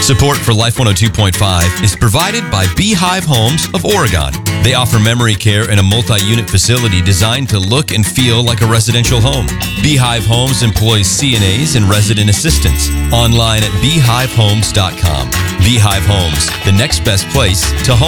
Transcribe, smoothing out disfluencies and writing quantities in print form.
Support for Life 102.5 is provided by Beehive Homes of Oregon. They offer memory care in a multi-unit facility designed to look and feel like a residential home. Beehive Homes employs CNAs and resident assistants. Online at beehivehomes.com. Beehive Homes, the next best place to home.